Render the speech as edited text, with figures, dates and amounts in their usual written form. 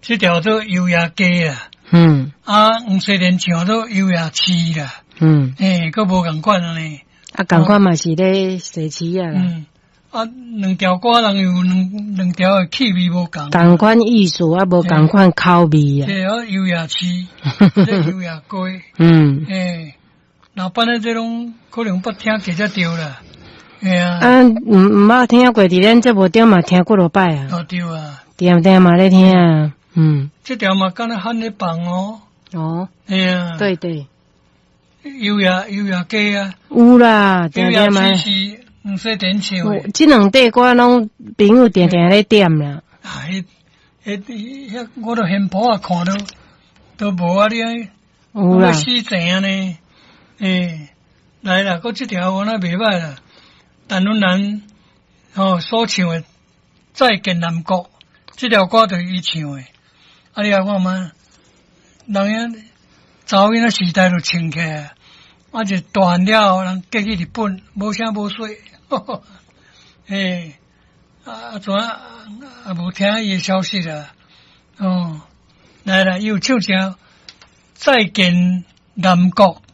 这条做优雅街啦，黄色连唱做优雅市啦，佫无共款啊呢。 共款嘛是咧西市啊啦。 两条歌人有两条的气味无共， 共款意思啊，无共款口味啊。 对啊，优雅市，这优雅街。老板的这种可能捌听几只调啦。 毋捌听过，伫咱这无点嘛听过落摆啊。 哦对啊， 点嘛咧听啊。 这条嘛敢若喊咧放哦。 对对。 优雅街啊。 有啦， 优雅市是黄色连唱的。 这两块歌拢朋友定咧点啦。 我都现谱啊看都无啊咧。有啦。死静啊呢。来啦，搁这条我那袂歹啦。陈文兰所唱的《再见南国》，这条歌就是伊唱的。你看看嘛，人家早囡仔时代就唱起来，就大汉了后，人嫁去日本，无声无水。怎也无听伊的消息啦。来啦，又唱一条《再见南國》。